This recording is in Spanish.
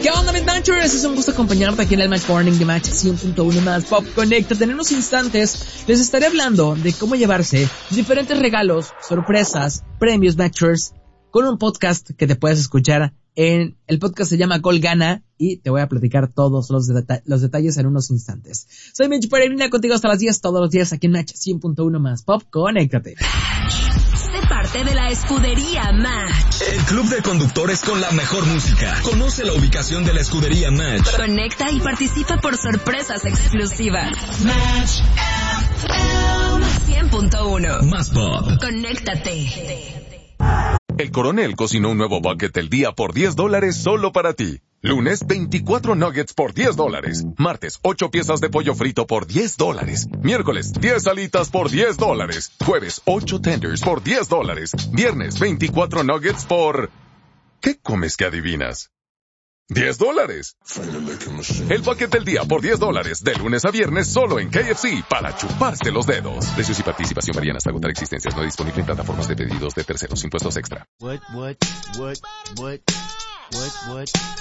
¿Qué onda, Matchers? Es un gusto acompañarte aquí en el Match Morning de Match 100.1 más Pop. Conéctate. En unos instantes les estaré hablando de cómo llevarse diferentes regalos, sorpresas, premios Matchers con un podcast que te puedes escuchar en... El podcast se llama Gol Gana y te voy a platicar todos los detalles en unos instantes. Soy Mitch Peregrina, contigo hasta las 10 todos los días aquí en Match 100.1 más Pop. Conéctate. Sé parte de la escudería Match. El club de conductores con la mejor música. Conoce la ubicación de la escudería Match. Conecta y participa por sorpresas exclusivas. Match FM 100.1 más Pop. Conéctate. El Coronel cocinó un nuevo bucket del día por $10 solo para ti. Lunes, 24 nuggets por $10. Martes, 8 piezas de pollo frito por $10. Miércoles, 10 alitas por $10. Jueves, 8 tenders por $10. Viernes, 24 nuggets por... ¿Qué comes que adivinas? $10. El bucket del día por $10, de lunes a viernes solo en KFC, para chuparse los dedos. Precios y participación varían hasta agotar existencias. No disponible en plataformas de pedidos de terceros. Impuestos extra. What?